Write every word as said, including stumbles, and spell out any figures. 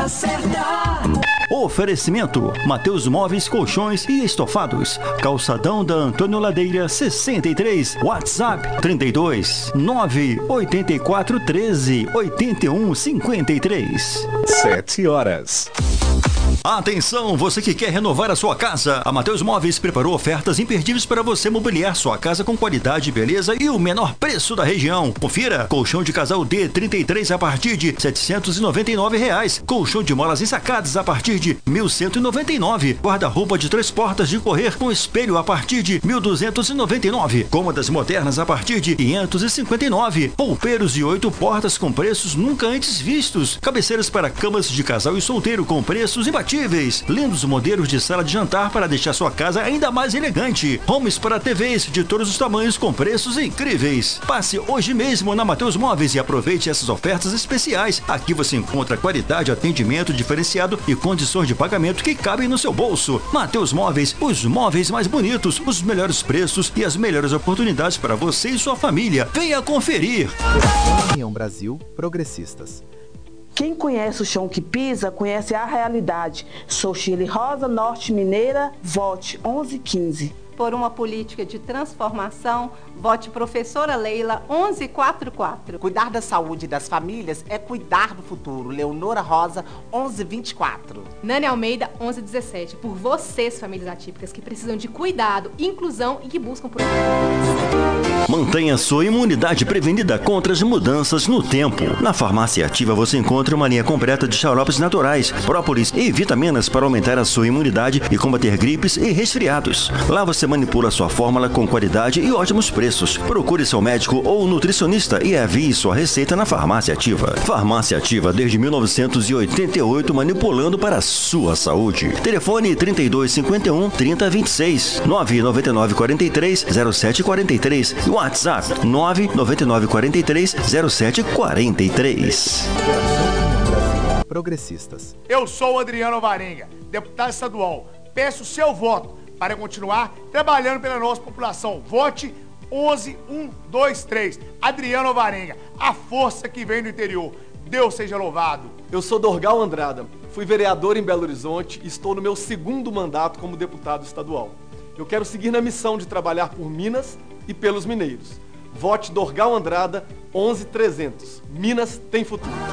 certa. Oferecimento: Mateus Móveis, Colchões e Estofados. Calçadão da Antônio Ladeira sessenta e três. WhatsApp trinta e dois, nove oito quatro, treze, oitenta e um, cinquenta e três. Sete horas. Atenção, você que quer renovar a sua casa. A Mateus Móveis preparou ofertas imperdíveis para você mobiliar sua casa com qualidade, beleza e o menor preço da região. Confira: colchão de casal D trinta e três a partir de setecentos e noventa e nove reais. Colchão de molas ensacadas a partir de mil cento e noventa e nove. Guarda-roupa de três portas de correr com espelho a partir de mil duzentos e noventa e nove. Cômodas modernas a partir de quinhentos e cinquenta e nove. Roupeiros de oito portas com preços nunca antes vistos. Cabeceiras para camas de casal e solteiro com preços imbatíveis. Lindos modelos de sala de jantar para deixar sua casa ainda mais elegante. Homes para T Vs de todos os tamanhos com preços incríveis. Passe hoje mesmo na Mateus Móveis e aproveite essas ofertas especiais. Aqui você encontra qualidade, atendimento diferenciado e condições de pagamento que cabem no seu bolso. Mateus Móveis, os móveis mais bonitos, os melhores preços e as melhores oportunidades para você e sua família. Venha conferir. União Brasil Progressistas. Quem conhece o chão que pisa, conhece a realidade. Sou Chile Rosa, Norte Mineira, vote onze quinze. Por uma política de transformação, vote professora Leila onze quarenta e quatro. Cuidar da saúde das famílias é cuidar do futuro. Leonora Rosa, onze vinte e quatro. Nani Almeida, onze dezessete. Por vocês, famílias atípicas, que precisam de cuidado, inclusão e que buscam por... Mantenha sua imunidade prevenida contra as mudanças no tempo. Na Farmácia Ativa você encontra uma linha completa de xaropes naturais, própolis e vitaminas para aumentar a sua imunidade e combater gripes e resfriados. Lá você manipula sua fórmula com qualidade e ótimos preços. Procure seu médico ou nutricionista e envie sua receita na Farmácia Ativa. Farmácia Ativa desde mil novecentos e oitenta e oito, manipulando para a sua saúde. Telefone trinta e dois, cinquenta e um, trinta, vinte e seis, nove nove nove, quarenta e três, zero sete quarenta e três. WhatsApp nove nove nove, quarenta e três, zero sete quarenta e três. Progressistas. Eu sou o Adriano Varenga, deputado estadual. Peço seu voto para continuar trabalhando pela nossa população. Vote onze um dois três. Adriano Varenga, a força que vem do interior. Deus seja louvado. Eu sou Dorgal Andrada, fui vereador em Belo Horizonte e estou no meu segundo mandato como deputado estadual. Eu quero seguir na missão de trabalhar por Minas e pelos mineiros. Vote Dorgal Andrada, onze trezentos. Minas tem futuro.